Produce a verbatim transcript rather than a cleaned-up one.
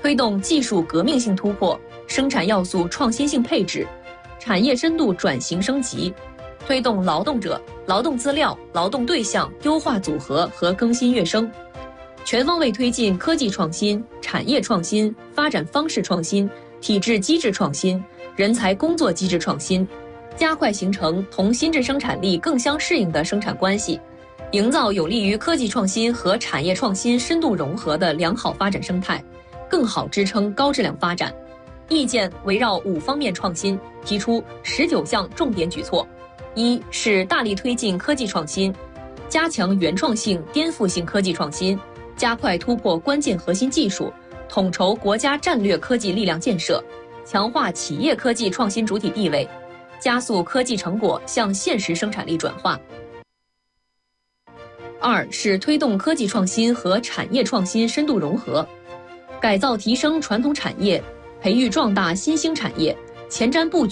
推动技术革命性突破，生产要素创新性配置，产业深度转型升级，推动劳动者、劳动资料、劳动对象优化组合和更新跃升，全方位推进科技创新、产业创新、发展方式创新、体制机制创新、人才工作机制创新，加快形成同新质生产力更相适应的生产关系，营造有利于科技创新和产业创新深度融合的良好发展生态，更好支撑高质量发展。意见围绕五方面创新提出十九项重点举措：一是大力推进科技创新，加强原创性、颠覆性科技创新，加快突破关键核心技术，统筹国家战略科技力量建设，强化企业科技创新主体地位，加速科技成果向现实生产力转化。二是推动科技创新和产业创新深度融合，改造提升传统产业，培育壮大新兴产业，前瞻布局